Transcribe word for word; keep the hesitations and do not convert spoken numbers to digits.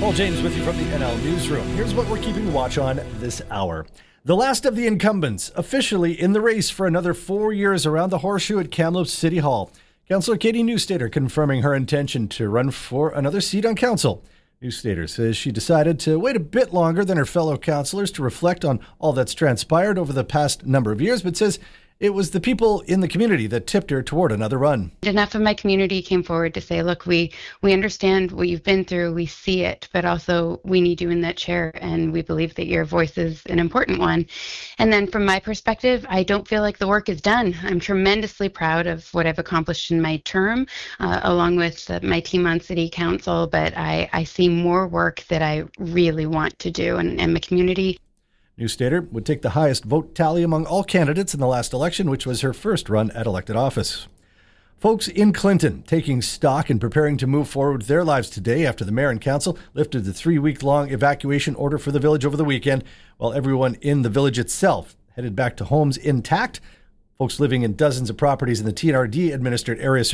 Paul James with you from the N L Newsroom. Here's what we're keeping watch on this hour. The last of the incumbents officially in the race for another four years around the horseshoe at Kamloops City Hall. Councillor Katie Neustaedter confirming her intention to run for another seat on council. Neustaedter says she decided to wait a bit longer than her fellow councillors to reflect on all that's transpired over the past number of years, but says it was the people in the community that tipped her toward another run. Enough of my community came forward to say, look, we, we understand what you've been through, we see it, but also we need you in that chair, and we believe that your voice is an important one. And then from my perspective, I don't feel like the work is done. I'm tremendously proud of what I've accomplished in my term, uh, along with uh, my team on City Council, but I, I see more work that I really want to do, and, and my community. Neustaedter would take the highest vote tally among all candidates in the last election, which was her first run at elected office. Folks in Clinton taking stock and preparing to move forward with their lives today after the mayor and council lifted the three-week-long evacuation order for the village over the weekend, while everyone in the village itself headed back to homes intact. Folks living in dozens of properties in the T N R D-administered area